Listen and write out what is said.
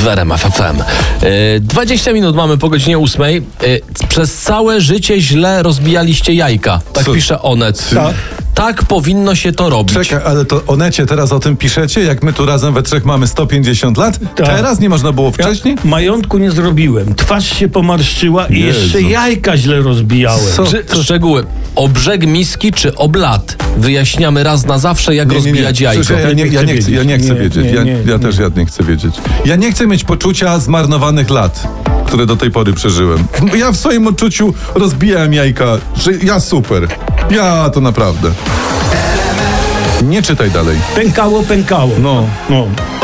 w RMF FM. 20 minut mamy po godzinie 8. Przez całe życie źle rozbijaliście jajka. Tak pisze Onet. Tak powinno się to robić. Czekaj, ale to Onecie teraz o tym piszecie? Jak my tu razem we trzech mamy 150 lat? Tak. Teraz nie można było wcześniej? Majątku nie zrobiłem. Twarz się pomarszczyła i Jezu. jeszcze jajka źle rozbijałem. Szczegóły. O brzeg miski czy o blat? Wyjaśniamy raz na zawsze, jak rozbijać jajko. Słyszę, ja nie chcę wiedzieć. Ja też nie chcę wiedzieć. Ja nie chcę mieć poczucia zmarnowanych lat, które do tej pory przeżyłem. Ja w swoim odczuciu rozbijałem jajka, że ja super. Ja to naprawdę. Nie czytaj dalej. Pękało. No.